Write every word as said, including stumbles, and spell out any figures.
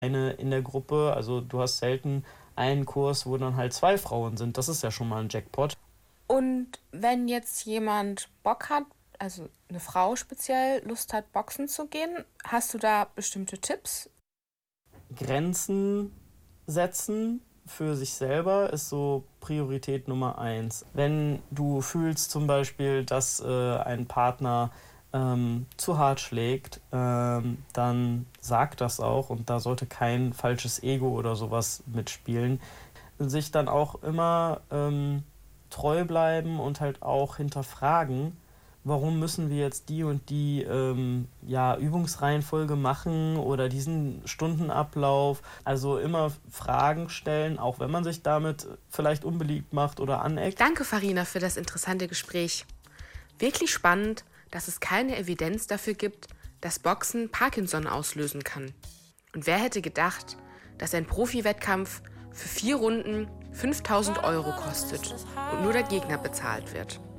eine in der Gruppe. Also du hast selten einen Kurs, wo dann halt zwei Frauen sind. Das ist ja schon mal ein Jackpot. Und wenn jetzt jemand Bock hat, also eine Frau speziell Lust hat, boxen zu gehen, hast du da bestimmte Tipps? Grenzen setzen für sich selber ist so Priorität Nummer eins. Wenn du fühlst zum Beispiel, dass äh, ein Partner ähm, zu hart schlägt, ähm, dann sag das auch und da sollte kein falsches Ego oder sowas mitspielen. Sich dann auch immer ähm, treu bleiben und halt auch hinterfragen, warum müssen wir jetzt die und die ähm, ja, Übungsreihenfolge machen oder diesen Stundenablauf. Also immer Fragen stellen, auch wenn man sich damit vielleicht unbeliebt macht oder aneckt. Danke, Farina, für das interessante Gespräch. Wirklich spannend, dass es keine Evidenz dafür gibt, dass Boxen Parkinson auslösen kann. Und wer hätte gedacht, dass ein Profi-Wettkampf für vier Runden fünftausend Euro kostet und nur der Gegner bezahlt wird.